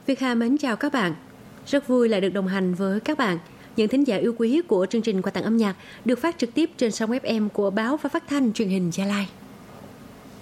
Việt Hà mến chào các bạn. Rất vui lại được đồng hành với các bạn. Những thính giả yêu quý của chương trình Quà tặng âm nhạc được phát trực tiếp trên sóng FM của Báo và Phát thanh Truyền hình Gia Lai.